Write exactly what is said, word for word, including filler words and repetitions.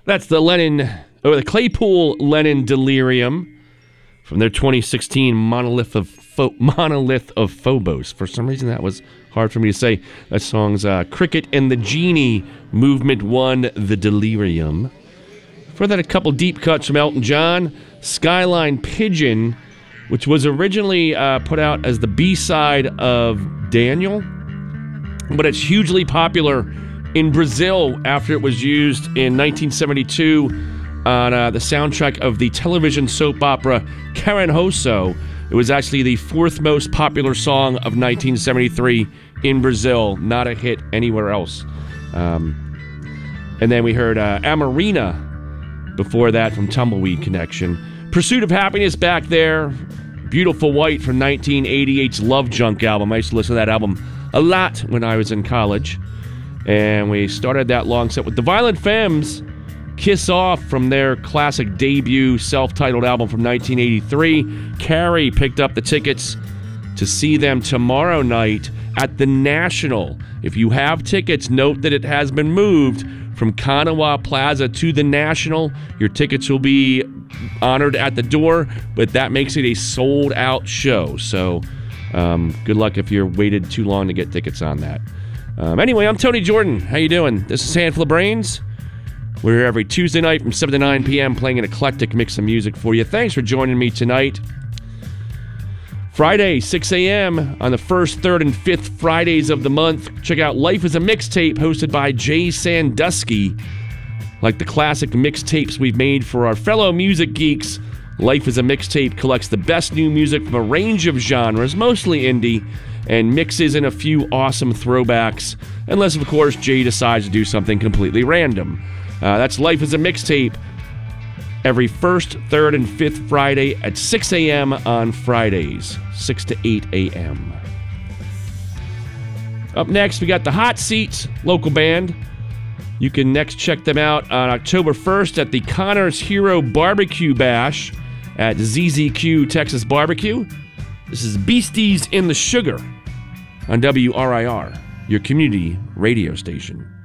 That's the Lennon, or the Claypool Lennon Delirium from their twenty sixteen Monolith of Pho- Monolith of Phobos. For some reason, that was hard for me to say. That song's uh, Cricket and the Genie, Movement One, The Delirium. For that, a couple deep cuts from Elton John. Skyline Pigeon, which was originally uh, put out as the B-side of Daniel, but it's hugely popular in Brazil after it was used in nineteen seventy-two on uh, the soundtrack of the television soap opera Caranhoso. It was actually the fourth most popular song of nineteen seventy-three in Brazil, not a hit anywhere else. Um, and then we heard uh, Amarina before that from Tumbleweed Connection. Pursuit of Happiness back there. Beautiful White from nineteen eighty-eight's Love Junk album. I used to listen to that album a lot when I was in college. And we started that long set with the Violent Femmes, Kiss Off from their classic debut self-titled album from nineteen eighty-three. Carrie picked up the tickets to see them tomorrow night at the National. If you have tickets, note that it has been moved from Kanawa Plaza to the National. Your tickets will be honored at the door, but that makes it a sold-out show. So um, good luck if you're waited too long to get tickets on that. Um, anyway, I'm Tony Jordan. How you doing? This is Handful of Brains. We're here every Tuesday night from seven to nine p.m. playing an eclectic mix of music for you. Thanks for joining me tonight. Friday, six a.m. on the first, third, and fifth Fridays of the month. Check out Life is a Mixtape hosted by Jay Sandusky. Like the classic mixtapes we've made for our fellow music geeks, Life is a Mixtape collects the best new music from a range of genres, mostly indie, and mixes in a few awesome throwbacks, unless, of course, Jay decides to do something completely random. Uh, that's Life is a Mixtape every first, third, and fifth Friday at six a.m. on Fridays, six to eight a.m. Up next, we got the Hot Seats, local band. You can next check them out on October first at the Connors Hero Barbecue Bash at Z Z Q Texas Barbecue. This is Beasties in the Sugar on W R I R, your community radio station.